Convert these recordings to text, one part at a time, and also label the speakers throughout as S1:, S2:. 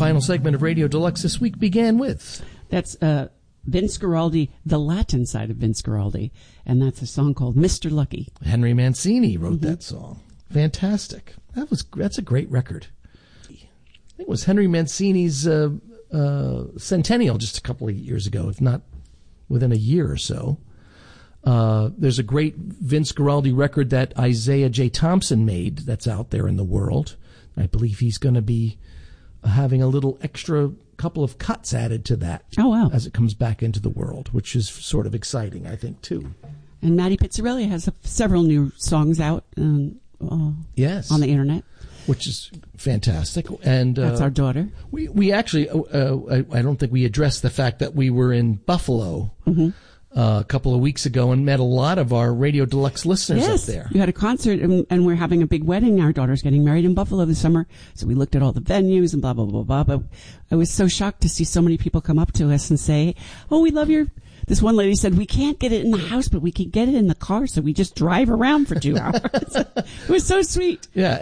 S1: final segment of Radio Deluxe this week began with...
S2: That's Vince Guaraldi, the Latin side of Vince Guaraldi, and that's a song called Mr. Lucky.
S1: Henry Mancini wrote that song. Fantastic. That's a great record. I think it was Henry Mancini's centennial just a couple of years ago, if not within a year or so. There's a great Vince Guaraldi record that Isaiah J. Thompson made that's out there in the world. I believe he's going to be having a little extra couple of cuts added to that.
S2: Oh, wow.
S1: As it comes back into the world, which is sort of exciting, I think, too.
S2: And Maddie Pizzarelli has several new songs out
S1: yes,
S2: on the internet.
S1: Which is fantastic. And
S2: that's our daughter.
S1: We actually, I don't think we addressed the fact that we were in Buffalo a couple of weeks ago and met a lot of our Radio Deluxe listeners up there.
S2: You had a concert, and we're having a big wedding. Our daughter's getting married in Buffalo this summer, so we looked at all the venues and blah, blah, blah, blah. But I was so shocked to see so many people come up to us and say, oh, we love your... This one lady said, we can't get it in the house, but we can get it in the car, so we just drive around for 2 hours. It was so sweet.
S1: Yeah,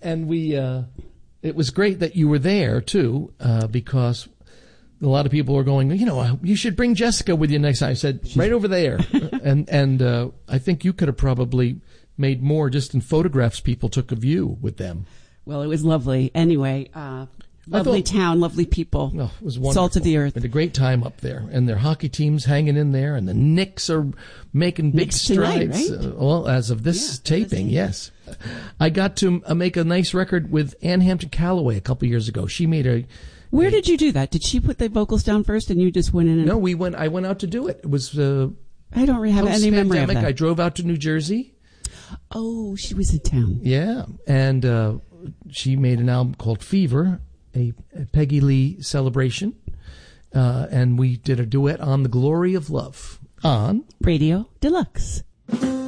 S1: it was great that you were there, too, because a lot of people were going, you should bring Jessica with you next time. I said, right over there. and I think you could have probably made more just in photographs people took of you with them.
S2: Well, it was lovely. Anyway, lovely town, lovely people.
S1: Oh, it was wonderful.
S2: Salt of the earth.
S1: We had a great time up there. And their hockey team's hanging in there, and the Knicks are making big strides.
S2: Tonight, right?
S1: Well, as of this taping, yes. I got to make a nice record with Ann Hampton Calloway a couple years ago. She made
S2: Where did you do that? Did she put the vocals down first and you just went in?
S1: No, I went out to do it. It was
S2: I don't have any memory of that.
S1: I drove out to New Jersey.
S2: Oh, she was in town.
S1: Yeah, and she made an album called Fever, a Peggy Lee celebration, and we did a duet on The Glory of Love on
S2: Radio Deluxe.